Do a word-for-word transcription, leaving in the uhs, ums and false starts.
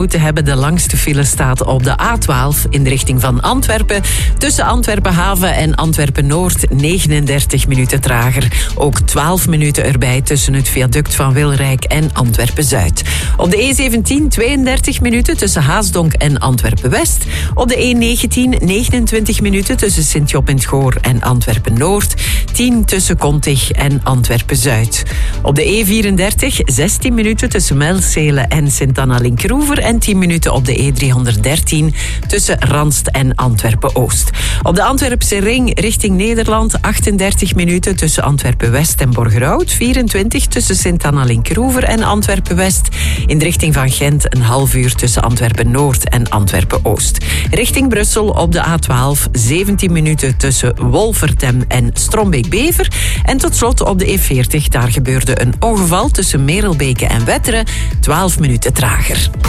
Te hebben. De langste file staat op de A twaalf in de richting van Antwerpen. Tussen Antwerpen Haven en Antwerpen Noord negenendertig minuten trager. Ook twaalf minuten erbij tussen het viaduct van Wilrijk en Antwerpen Zuid. Op de E zeventien tweeëndertig minuten tussen Haasdonk en Antwerpen West. Op de E negentien negenentwintig minuten tussen Sint-Job in 't Goor en Antwerpen Noord. tien tussen Kontig en Antwerpen Zuid. Op de E vierendertig zestien minuten tussen Melzele en Sint-Anna-Linkeroever en tien minuten op de E driehonderddertien tussen Ranst en Antwerpen-Oost. Op de Antwerpse ring richting Nederland achtendertig minuten tussen Antwerpen-West en Borgerhout, vierentwintig tussen Sint-Anna-Linkeroever en Antwerpen-West. In de richting van Gent een half uur tussen Antwerpen-Noord en Antwerpen-Oost. Richting Brussel op de A twaalf zeventien minuten tussen Wolvertem en Strombeek-Bever. En tot slot op de E veertig, daar gebeurde een ongeval tussen Merelbeke en Wetteren, twaalf minuten trager.